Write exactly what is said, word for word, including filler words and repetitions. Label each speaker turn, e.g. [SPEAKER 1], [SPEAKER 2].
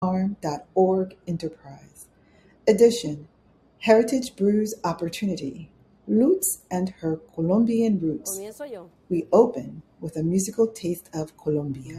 [SPEAKER 1] farm dot org enterprise. Edition, Heritage Brews Opportunity, Lutz and her Colombian Roots.
[SPEAKER 2] Comienzo yo.
[SPEAKER 1] We open with a musical taste of Colombia.